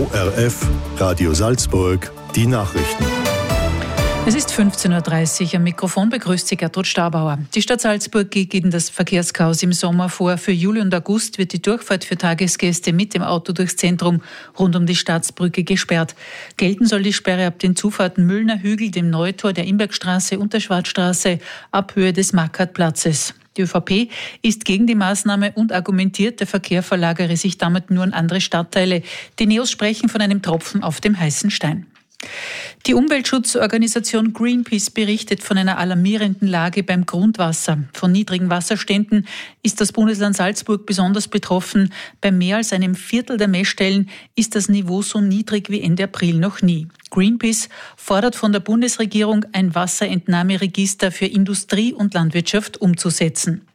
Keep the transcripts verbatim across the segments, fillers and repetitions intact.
O R F, Radio Salzburg, die Nachrichten. Es ist fünfzehn Uhr dreißig. Am Mikrofon begrüßt Sie Gertrud Staubauer. Die Stadt Salzburg geht gegen das Verkehrschaos im Sommer vor. Für Juli und August wird die Durchfahrt für Tagesgäste mit dem Auto durchs Zentrum rund um die Staatsbrücke gesperrt. Gelten soll die Sperre ab den Zufahrten Müllner Hügel, dem Neutor, der Imbergstraße und der Schwarzstraße ab Höhe des Markhartplatzes. Die ÖVP ist gegen die Maßnahme und argumentiert, der Verkehr verlagere sich damit nur in andere Stadtteile. Die Neos sprechen von einem Tropfen auf dem heißen Stein. Die Umweltschutzorganisation Greenpeace berichtet von einer alarmierenden Lage beim Grundwasser. Von niedrigen Wasserständen ist das Bundesland Salzburg besonders betroffen. Bei mehr als einem Viertel der Messstellen ist das Niveau so niedrig wie Ende April noch nie. Greenpeace fordert von der Bundesregierung, ein Wasserentnahmeregister für Industrie und Landwirtschaft umzusetzen.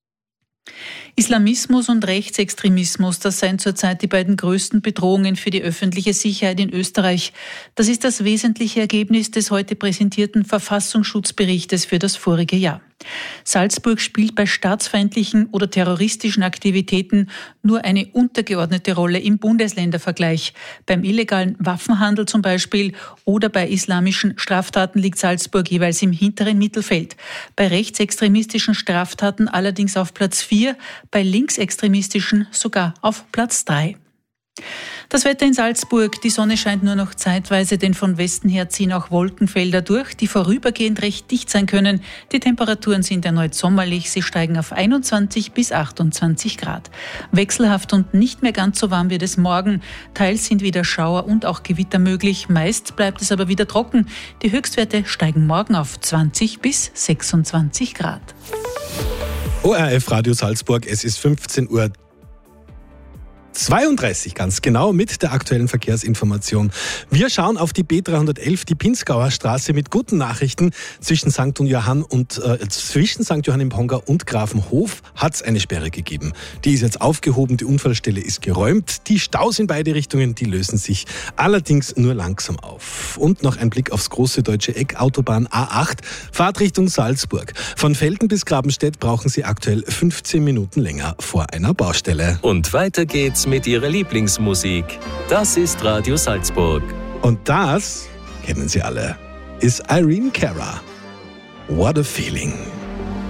Islamismus und Rechtsextremismus, das seien zurzeit die beiden größten Bedrohungen für die öffentliche Sicherheit in Österreich. Das ist das wesentliche Ergebnis des heute präsentierten Verfassungsschutzberichtes für das vorige Jahr. Salzburg spielt bei staatsfeindlichen oder terroristischen Aktivitäten nur eine untergeordnete Rolle im Bundesländervergleich. Beim illegalen Waffenhandel zum Beispiel oder bei islamischen Straftaten liegt Salzburg jeweils im hinteren Mittelfeld. Bei rechtsextremistischen Straftaten allerdings auf Platz vier, bei linksextremistischen sogar auf Platz drei. Das Wetter in Salzburg. Die Sonne scheint nur noch zeitweise, denn von Westen her ziehen auch Wolkenfelder durch, die vorübergehend recht dicht sein können. Die Temperaturen sind erneut sommerlich. Sie steigen auf einundzwanzig bis achtundzwanzig Grad. Wechselhaft und nicht mehr ganz so warm wird es morgen. Teils sind wieder Schauer und auch Gewitter möglich. Meist bleibt es aber wieder trocken. Die Höchstwerte steigen morgen auf zwanzig bis sechsundzwanzig Grad. O R F Radio Salzburg, es ist fünfzehn Uhr zweiunddreißig ganz genau mit der aktuellen Verkehrsinformation. Wir schauen auf die B dreihundertelf, die Pinzgauer Straße, mit guten Nachrichten. Zwischen Sankt Johann und äh, zwischen Sankt Johann im Ponga und Grafenhof hat es eine Sperre gegeben. Die ist jetzt aufgehoben, die Unfallstelle ist geräumt. Die Staus in beide Richtungen, die lösen sich allerdings nur langsam auf. Und noch ein Blick aufs große deutsche Eck, Autobahn A acht, Fahrtrichtung Salzburg. Von Velden bis Grabenstedt brauchen Sie aktuell fünfzehn Minuten länger vor einer Baustelle. Und weiter geht's mit Ihrer Lieblingsmusik. Das ist Radio Salzburg. Und das, kennen Sie alle, ist Irene Cara. What a Feeling.